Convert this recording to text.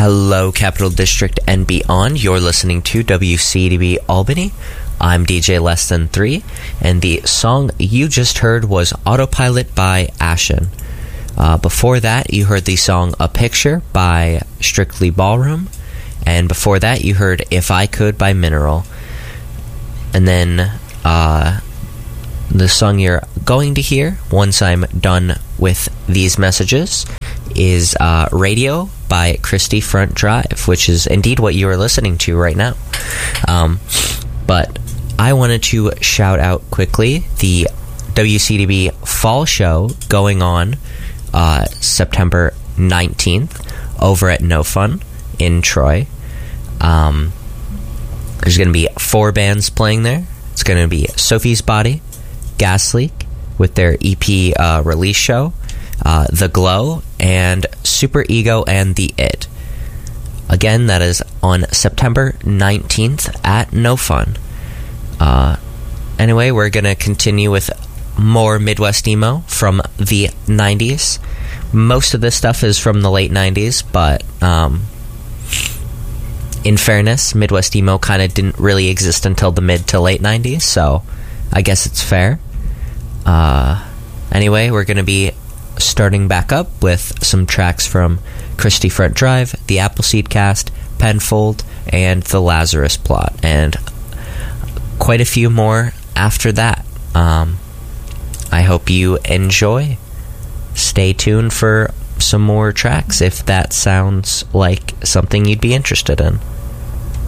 Hello, Capital District and beyond. You're listening to WCDB Albany. I'm DJ Less Than 3, and the song you just heard was Autopilot by Ashen. Before that, you heard the song A Picture by Strictly Ballroom, and before that, you heard If I Could by Mineral. And then, the song you're going to hear, once I'm done with these messages, is Radio by Christie Front Drive, which is indeed what you are listening to right now. But I wanted to shout out quickly the WCDB Fall Show going on September 19th over at No Fun in Troy. There's going to be 4 bands playing there. It's going to be Sophie's Body, Gas Leak with their EP release show, The Glow, and Super Ego and The It. Again, that is on September 19th at No Fun. Anyway, we're going to continue with more Midwest emo from the 90s. Most of this stuff is from the late 90s, but in fairness, Midwest emo kind of didn't really exist until the mid to late 90s, so I guess it's fair. Anyway, we're going to be starting back up with some tracks from Christie Front Drive, The Appleseed Cast, Penfold, and The Lazarus Plot, and quite a few more after that. I hope you enjoy. Stay tuned for some more tracks if that sounds like something you'd be interested in.